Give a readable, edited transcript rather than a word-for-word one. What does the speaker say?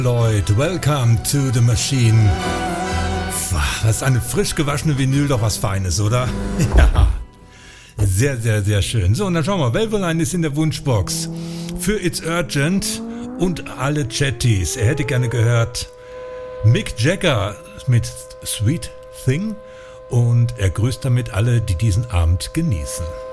Lloyd, welcome to the machine. Das ist eine frisch gewaschene Vinyl, doch was Feines, oder? Ja, sehr, sehr, sehr schön. So, und dann schauen wir, Valvoline ist in der Wunschbox für It's Urgent und alle Chatties. Er hätte gerne gehört Mick Jagger mit Sweet Thing und er grüßt damit alle, die diesen Abend genießen.